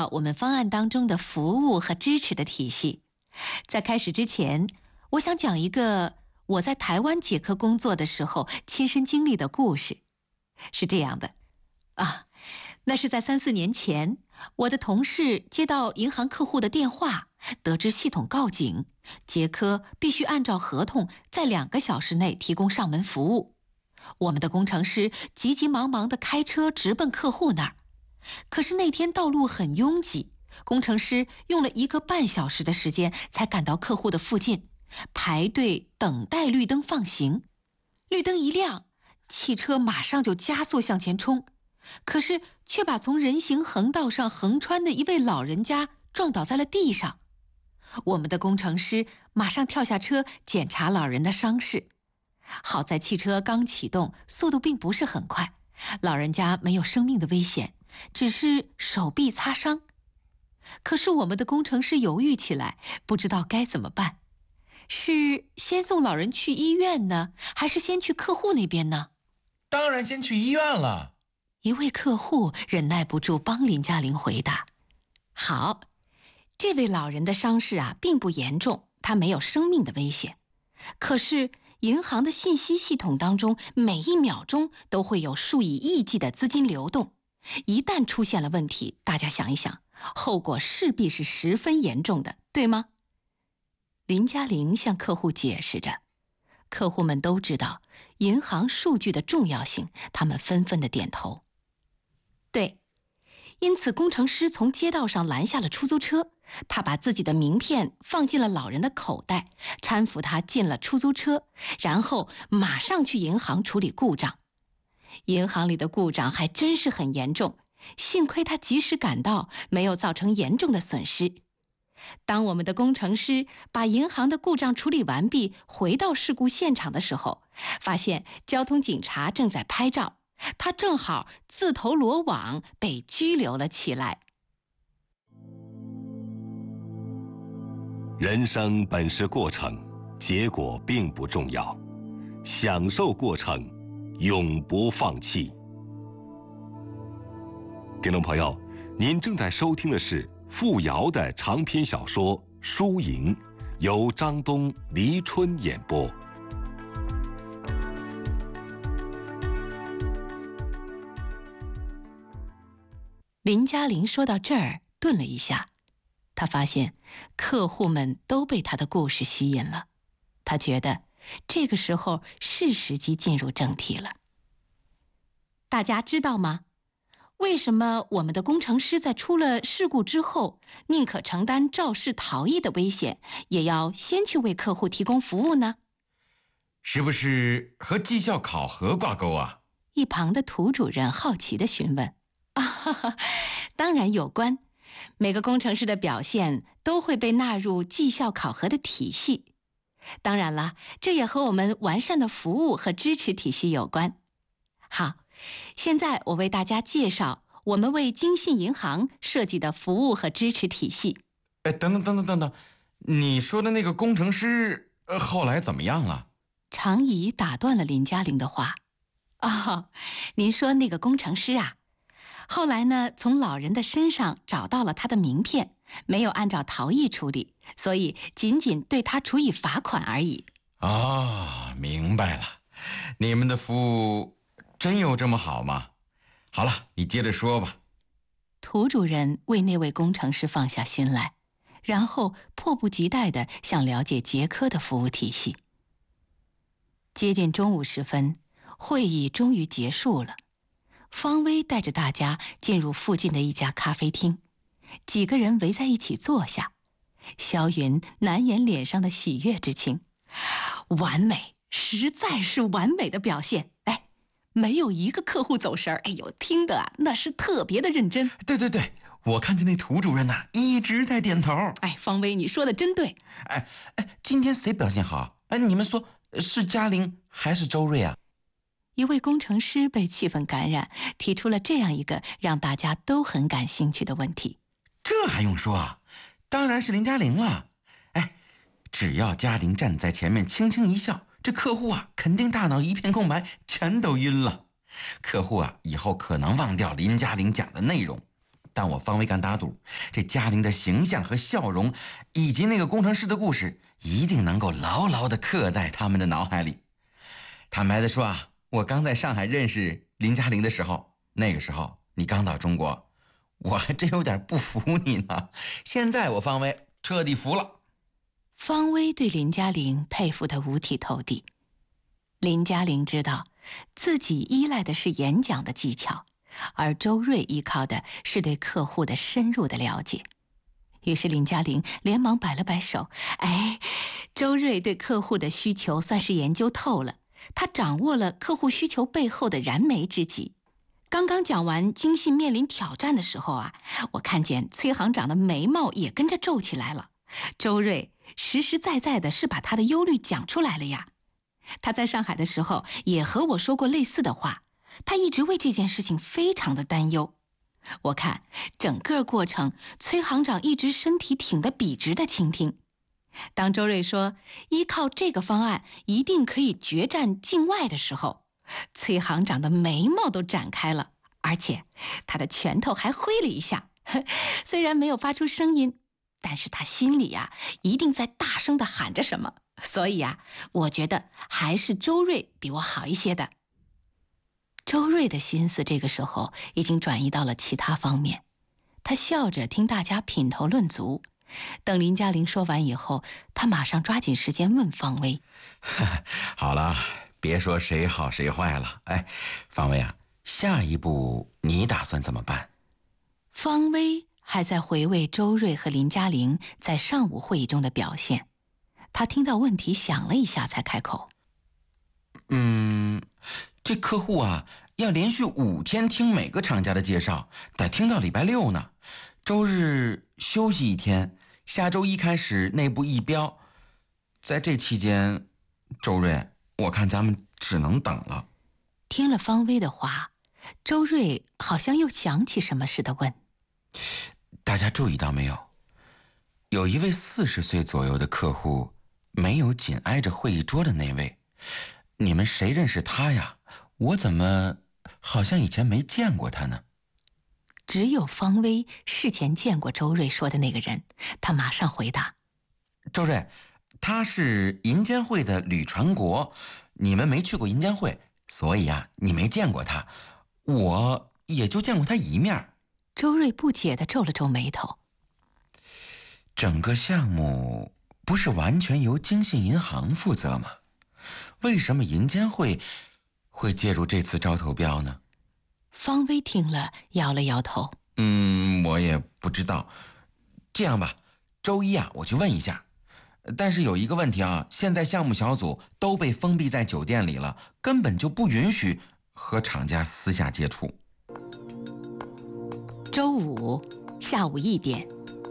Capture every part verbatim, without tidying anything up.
绍我们方案当中的服务和支持的体系。在开始之前，我想讲一个我在台湾捷科工作的时候亲身经历的故事。是这样的啊，那是在三四年前，我的同事接到银行客户的电话，得知系统告警，捷科必须按照合同在两个小时内提供上门服务。我们的工程师急急忙忙地开车直奔客户那儿，可是那天道路很拥挤，工程师用了一个半小时的时间才赶到客户的附近，排队等待绿灯放行。绿灯一亮，汽车马上就加速向前冲，可是却把从人行横道上横穿的一位老人家撞倒在了地上。我们的工程师马上跳下车检查老人的伤势。好在汽车刚启动，速度并不是很快，老人家没有生命的危险，只是手臂擦伤。可是我们的工程师犹豫起来，不知道该怎么办，是先送老人去医院呢，还是先去客户那边呢？ 当然先去医院了。 一位客户忍耐不住帮林嘉玲回答：好，这位老人的伤势啊并不严重，他没有生命的危险。可是银行的信息系统当中，每一秒钟都会有数以亿计的资金流动，一旦出现了问题，大家想一想，后果势必是十分严重的，对吗？林嘉玲向客户解释着，客户们都知道银行数据的重要性，他们纷纷的点头。对，因此工程师从街道上拦下了出租车，他把自己的名片放进了老人的口袋，搀扶他进了出租车，然后马上去银行处理故障。银行里的故障还真是很严重，幸亏他及时赶到，没有造成严重的损失。当我们的工程师把银行的故障处理完毕，回到事故现场的时候，发现交通警察正在拍照，他正好自投罗网，被拘留了起来。 人生本是过程，结果并不重要，享受过程，永不放弃。听众朋友，您正在收听的是傅瑶的长篇小说《输赢》，由张东、黎春演播。 林嘉玲说到这儿顿了一下，她发现客户们都被她的故事吸引了，她觉得这个时候是时机进入正题了。大家知道吗？为什么我们的工程师在出了事故之后，宁可承担肇事逃逸的危险，也要先去为客户提供服务呢？ 是不是和绩效考核挂钩啊？ 一旁的涂主任好奇地询问。啊哈哈，当然有关，每个工程师的表现都会被纳入绩效考核的体系。当然了，这也和我们完善的服务和支持体系有关。好，现在我为大家介绍我们为京信银行设计的服务和支持体系。 哎，等等等等等等，你说的那个工程师、呃、后来怎么样了？ 常怡打断了林嘉玲的话。哦，您说那个工程师啊，后来呢，从老人的身上找到了他的名片，没有按照逃逸处理，所以仅仅对他处以罚款而已。 哦，明白了，你们的服务真有这么好吗？好了，你接着说吧。 涂主任为那位工程师放下心来，然后迫不及待地想了解捷科的服务体系。接近中午时分，会议终于结束了。方薇带着大家进入附近的一家咖啡厅，几个人围在一起坐下。萧云难掩脸上的喜悦之情，完美，实在是完美的表现。哎，没有一个客户走神儿，哎呦，听得啊，那是特别的认真。 对对对，我看见那涂主任呐、啊，一直在点头。 哎，方薇，你说的真对。 哎哎，今天谁表现好？哎，你们说是嘉玲还是周瑞啊？ 一位工程师被气氛感染，提出了这样一个让大家都很感兴趣的问题。 这还用说啊？当然是林嘉玲了。哎，只要嘉玲站在前面轻轻一笑，这客户啊肯定大脑一片空白，全都晕了。客户啊以后可能忘掉林嘉玲讲的内容， 但我方威敢打赌，这嘉玲的形象和笑容，以及那个工程师的故事，一定能够牢牢地刻在他们的脑海里。坦白地说啊，我刚在上海认识林嘉玲的时候，那个时候你刚到中国，我还真有点不服你呢。现在我方威彻底服了。 方威对林嘉玲佩服得五体投地。林嘉玲知道自己依赖的是演讲的技巧，而周瑞依靠的是对客户的深入的了解。于是林嘉玲连忙摆了摆手，哎，周瑞对客户的需求算是研究透了，他掌握了客户需求背后的燃眉之急。刚刚讲完京信面临挑战的时候啊，我看见崔行长的眉毛也跟着皱起来了。周瑞实实在在的是把他的忧虑讲出来了呀。他在上海的时候也和我说过类似的话，他一直为这件事情非常的担忧。我看整个过程，崔行长一直身体挺得笔直的倾听。当周瑞说依靠这个方案一定可以决战境外的时候，崔行长的眉毛都展开了，而且他的拳头还挥了一下，虽然没有发出声音，但是他心里呀、啊、一定在大声地喊着什么。所以啊，我觉得还是周瑞比我好一些的。周瑞的心思这个时候已经转移到了其他方面，他笑着听大家品头论足。等林嘉玲说完以后，他马上抓紧时间问方威： 好了，别说谁好谁坏了。哎，方威啊，下一步你打算怎么办？ 方威还在回味周瑞和林嘉玲在上午会议中的表现。他听到问题想了一下才开口： 嗯，这客户啊要连续五天听每个厂家的介绍，得听到礼拜六呢。周日休息一天，下周一开始内部议标。在这期间，周瑞，我看咱们只能等了。 听了方威的话，周瑞好像又想起什么似的问： 大家注意到没有？有一位四十岁左右的客户，没有紧挨着会议桌的那位，你们谁认识他呀？我怎么好像以前没见过他呢？ 只有方威事前见过周瑞说的那个人，他马上回答： 周瑞，他是银监会的吕传国，你们没去过银监会，所以啊，你没见过他，我也就见过他一面。 周瑞不解地皱了皱眉头。 整个项目不是完全由京信银行负责吗？为什么银监会会介入这次招投标呢？ 方威听了摇了摇头： 嗯，我也不知道。这样吧，周一啊，我去问一下。但是有一个问题啊，现在项目小组都被封闭在酒店里了，根本就不允许和厂家私下接触。 周五下午一点，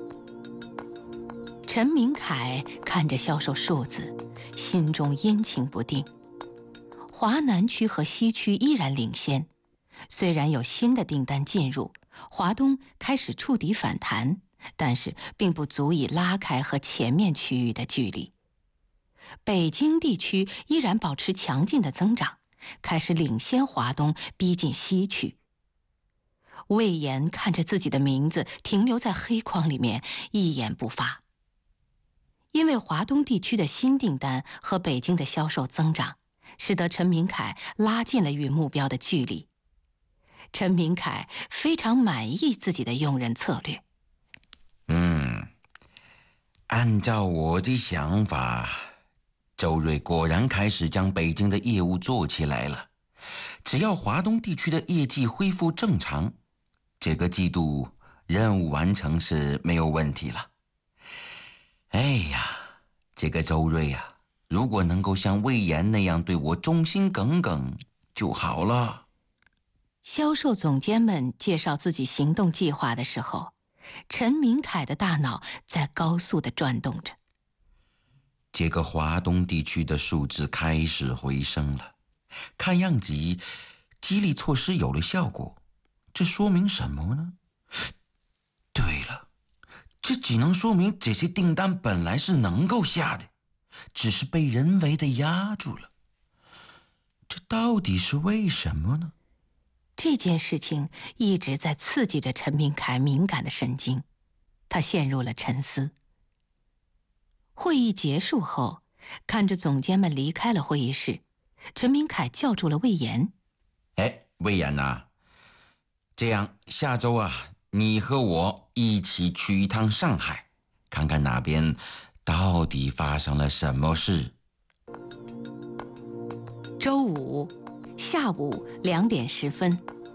陈明凯看着销售数字，心中阴晴不定。华南区和西区依然领先，虽然有新的订单进入，华东开始触底反弹，但是并不足以拉开和前面区域的距离。北京地区依然保持强劲的增长，开始领先华东，逼近西区。魏延看着自己的名字停留在黑框里面，一言不发。因为华东地区的新订单和北京的销售增长，使得陈明凯拉近了与目标的距离。陈明凯非常满意自己的用人策略。 嗯，按照我的想法，周瑞果然开始将北京的业务做起来了。只要华东地区的业绩恢复正常，这个季度任务完成是没有问题了。哎呀，这个周瑞呀、啊，如果能够像魏延那样对我忠心耿耿就好了。 销售总监们介绍自己行动计划的时候，陈明凯的大脑在高速地转动着。 这个华东地区的数字开始回升了，看样子激励措施有了效果，这说明什么呢？对了，这只能说明这些订单本来是能够下的，只是被人为的压住了。这到底是为什么呢？ 这件事情一直在刺激着陈明凯敏感的神经，他陷入了沉思。会议结束后，看着总监们离开了会议室，陈明凯叫住了魏延。 哎，魏延呐，这样下周啊，你和我一起去一趟上海，看看那边到底发生了什么事。 周五下午两点十分，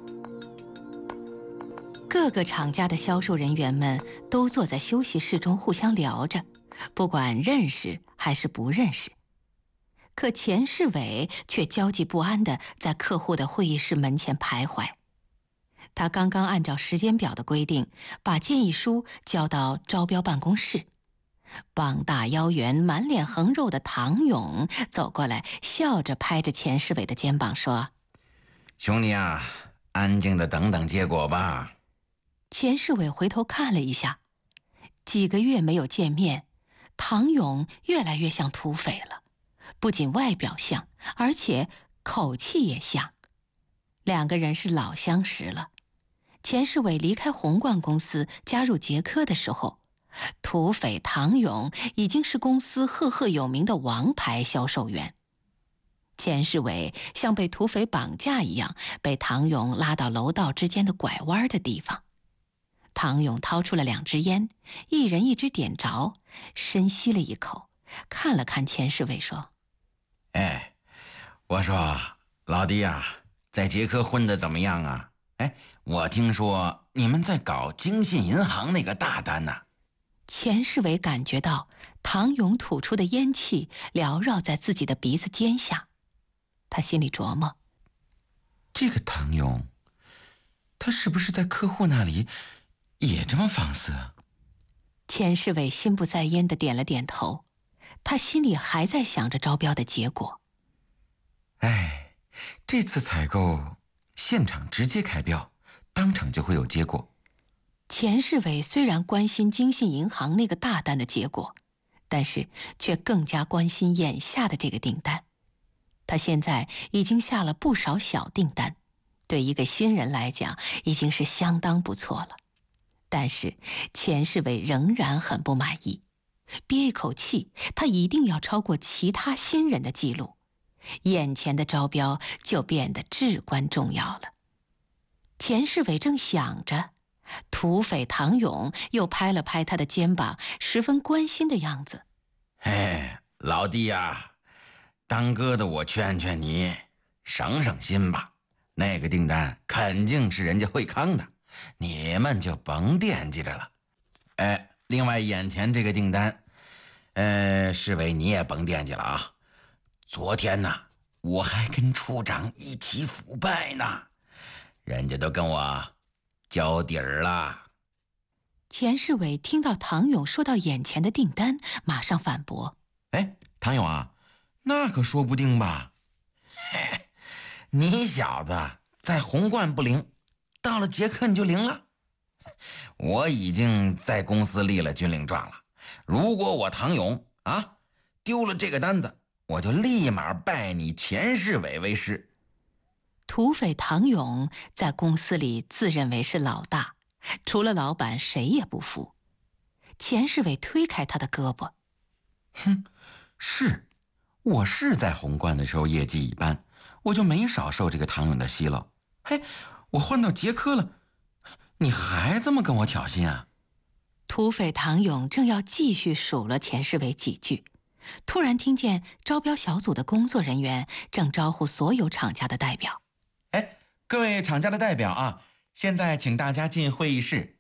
各个厂家的销售人员们都坐在休息室中互相聊着，不管认识还是不认识。可钱世伟却焦急不安地在客户的会议室门前徘徊。他刚刚按照时间表的规定，把建议书交到招标办公室。膀大腰圆、满脸横肉的唐勇走过来，笑着拍着钱世伟的肩膀说：“ 兄弟啊，安静的等等结果吧。” 钱世伟回头看了一下，几个月没有见面，唐勇越来越像土匪了，不仅外表像，而且口气也像。两个人是老相识了。钱世伟离开红冠公司加入捷科的时候，土匪唐勇已经是公司赫赫有名的王牌销售员。钱世伟像被土匪绑架一样，被唐勇拉到楼道之间的拐弯的地方。唐勇掏出了两支烟，一人一支点着，深吸了一口，看了看钱世伟说：“ 哎，我说老弟啊，在捷科混得怎么样啊？哎，我听说你们在搞京信银行那个大单呢。” 钱世伟感觉到唐勇吐出的烟气缭绕在自己的鼻子尖下，他心里琢磨： 这个唐勇，他是不是在客户那里也这么放肆？ 钱世伟心不在焉地点了点头，他心里还在想着招标的结果。 哎，这次采购现场直接开标，当场就会有结果。 钱世伟虽然关心京信银行那个大单的结果，但是却更加关心眼下的这个订单。他现在已经下了不少小订单，对一个新人来讲已经是相当不错了。但是钱世伟仍然很不满意，憋一口气，他一定要超过其他新人的记录。眼前的招标就变得至关重要了。钱世伟正想着，土匪唐勇又拍了拍他的肩膀，十分关心的样子。 哎，老弟呀，当哥的我劝劝你，省省心吧。那个订单肯定是人家惠康的，你们就甭惦记着了。哎，另外眼前这个订单，呃，世伟你也甭惦记了啊。昨天呢，我还跟处长一起腐败呢，人家都跟我交底儿了。 钱世伟听到唐勇说到眼前的订单，马上反驳：“ 哎，唐勇啊，那可说不定吧？嘿，你小子在红冠不灵，到了捷克你就灵了。我已经在公司立了军令状了，如果我唐勇啊丢了这个单子，我就立马拜你钱世伟为师。” 土匪唐勇在公司里自认为是老大，除了老板谁也不服。钱世伟推开他的胳膊：“ 哼，是，我是在红冠的时候业绩一般，我就没少受这个唐勇的奚落。嘿，我换到捷科了，你还这么跟我挑衅啊？” 土匪唐勇正要继续数落钱世伟几句，突然听见招标小组的工作人员正招呼所有厂家的代表。 哎，各位厂家的代表啊，现在请大家进会议室。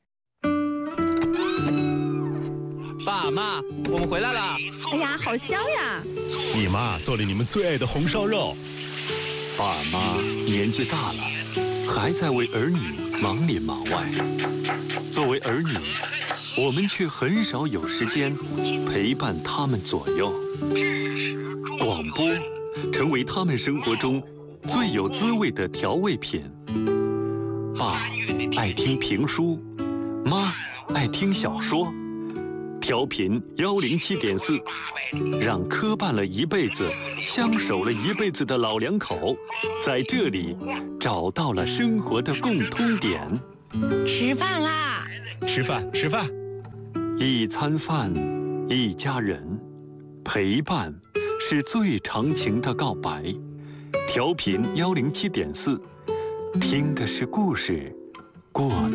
爸妈，我们回来了！ 哎呀，好香呀！ 你妈做了你们最爱的红烧肉。 爸妈年纪大了，还在为儿女忙里忙外。作为儿女，我们却很少有时间陪伴他们左右。广播成为他们生活中最有滋味的调味品。爸爱听评书，妈爱听小说， 调频幺零七点四，让磕绊了一辈子、相守了一辈子的老两口，在这里找到了生活的共通点。 吃饭啦！ 吃饭，吃饭。 一餐饭，一家人，陪伴是最长情的告白。调频幺零七点四，听的是故事，过